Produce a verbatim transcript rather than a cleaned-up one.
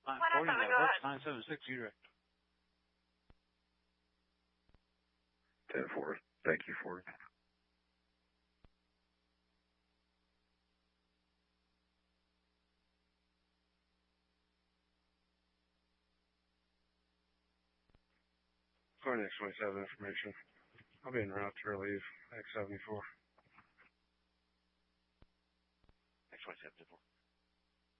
Line What forty, happened? that Go works. ahead. nine seven six, you direct. ten four. Thank you for it. Phoenix twenty-seven information. I'll be en route to relieve X seventy-four. X twenty-seven, ten four.